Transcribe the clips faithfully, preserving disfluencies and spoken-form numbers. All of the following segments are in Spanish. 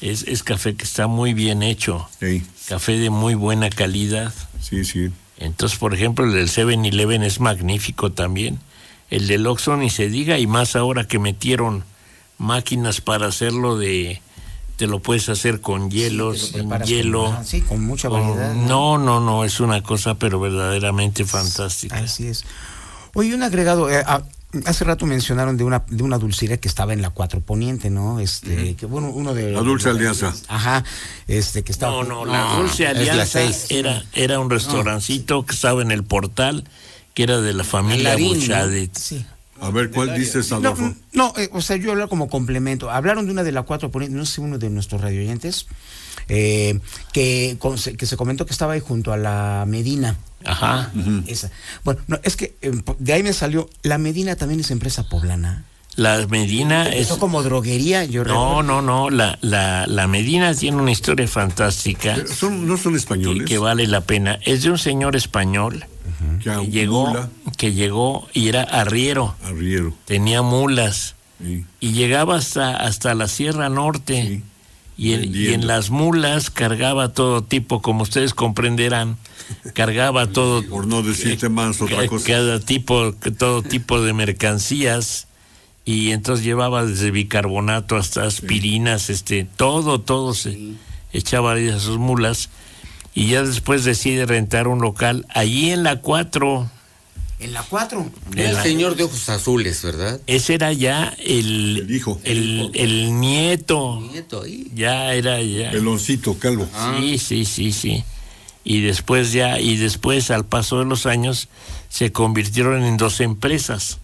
Es, es café que está muy bien hecho. Sí. Café de muy buena calidad. Sí, sí. Entonces, por ejemplo, el del seven eleven es magnífico también. El del Oxxo ni se diga, y más ahora que metieron máquinas para hacerlo de... Te lo puedes hacer con hielos, sí, sin hielo. Con, sí, con mucha con, variedad. ¿no? no, no, no, es una cosa pero verdaderamente fantástica. Así es. Oye, un agregado, eh, a, hace rato mencionaron de una de una dulcería que estaba en la Cuatro Poniente, ¿no? Este, uh-huh. que bueno, uno de la Dulce de, Alianza. Ajá, este que estaba. No, no, la Dulce Alianza era era un restaurancito no. que estaba en el Portal, que era de la familia Buchadet. ¿No? Sí. A ver, ¿cuál dices, Adolfo? No, no eh, o sea, yo hablo como complemento. Hablaron de una de la Cuatro Poniente, no sé, uno de nuestros radioyentes, eh, que, con, que se comentó que estaba ahí junto a la Medina. Ajá. Uh-huh. Esa. Bueno, no, es que eh, de ahí me salió, la Medina también es empresa poblana. La Medina es... ¿Eso como droguería? Yo no, recuerdo. no, no, la, la, la Medina tiene una historia fantástica. ¿Son, ¿No son españoles? Que, que vale la pena. Es de un señor español uh-huh. que, que llegó, que llegó y era arriero. Arriero. Tenía mulas. Sí. Y llegaba hasta, hasta la Sierra Norte. Sí. Y, en, y en las mulas cargaba todo tipo, como ustedes comprenderán, cargaba todo... Por no decirte más otra cosa. Cada tipo, todo tipo de mercancías. Y entonces llevaba desde bicarbonato hasta aspirinas, sí. este, todo, todo se sí. echaba ahí a sus mulas, y ya después decide rentar un local allí en la cuatro. ¿En la cuatro? Era el la... señor de ojos azules, ¿verdad? Ese era ya el... El hijo. El, el, el nieto. El nieto ahí. Ya era ya... Peloncito, calvo. Ah. Sí, sí, sí, sí. Y después ya, y después al paso de los años, se convirtieron en dos empresas.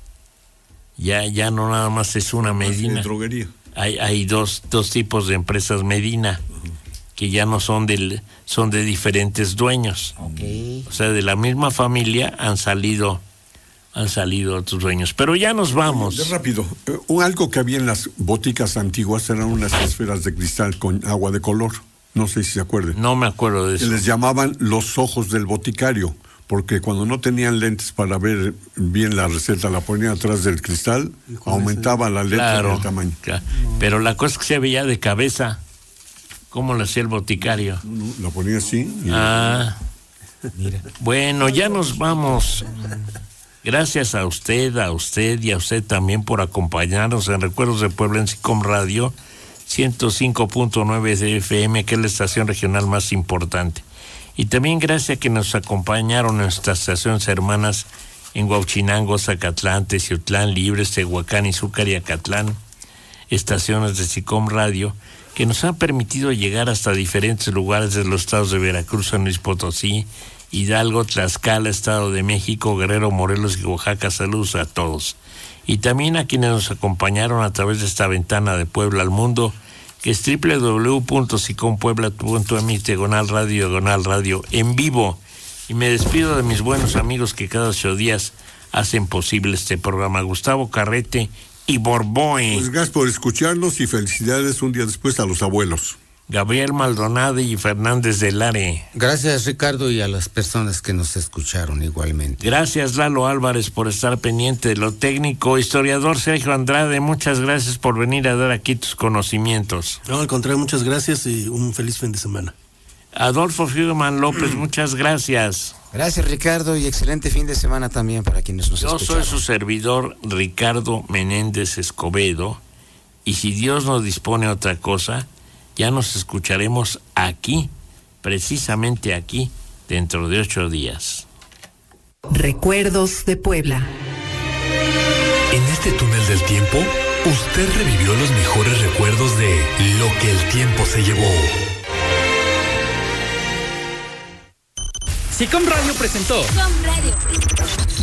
Ya, ya no nada más es una Medina. De droguería. Hay, hay dos, dos tipos de empresas Medina, uh-huh. que ya no son del, son de diferentes dueños. Okay. O sea, de la misma familia han salido, han salido otros dueños. Pero ya nos vamos. De rápido. Un algo que había en las boticas antiguas eran unas esferas de cristal con agua de color. No sé si se acuerdan. No me acuerdo de eso. Que les llamaban los ojos del boticario. Porque cuando no tenían lentes para ver bien la receta, la ponían atrás del cristal, aumentaba ese... la letra claro, del tamaño. Claro. No. Pero la cosa es que se veía de cabeza. ¿Cómo lo hacía el boticario? No, no, la ponía así. Y ah, mira. Bueno, ya nos vamos. Gracias a usted, a usted y a usted también por acompañarnos en Recuerdos de Puebla en SICOM Radio ciento cinco punto nueve de F M, que es la estación regional más importante. Y también gracias a que nos acompañaron en nuestras estaciones hermanas en Huauchinango, Zacatlán, Teciutlán, Libres, Tehuacán, Izúcar y Acatlán, estaciones de SICOM Radio, que nos han permitido llegar hasta diferentes lugares de los estados de Veracruz, San Luis Potosí, Hidalgo, Tlaxcala, Estado de México, Guerrero, Morelos y Oaxaca. Saludos a todos. Y también a quienes nos acompañaron a través de esta ventana de Puebla al mundo, que es doble u doble u doble u punto sicom puebla punto m x diagonal radio diagonal radio en vivo. Y me despido de mis buenos amigos que cada ocho días hacen posible este programa. Gustavo Carrete y Borboe. Pues gracias por escucharnos y felicidades un día después a los abuelos. Gabriel Maldonado y Fernández de Lare. Gracias, Ricardo, y a las personas que nos escucharon igualmente. Gracias, Lalo Álvarez, por estar pendiente de lo técnico. Historiador Sergio Andrade, muchas gracias por venir a dar aquí tus conocimientos. No, al contrario, muchas gracias y un feliz fin de semana. Adolfo Friedman López, muchas gracias. Gracias, Ricardo, y excelente fin de semana también para quienes nos Yo escucharon. soy su servidor, Ricardo Menéndez Escobedo, y si Dios nos dispone otra cosa, ya nos escucharemos aquí, precisamente aquí, dentro de ocho días. Recuerdos de Puebla. En este túnel del tiempo, usted revivió los mejores recuerdos de lo que el tiempo se llevó. SICOM Radio presentó. SICOM Radio.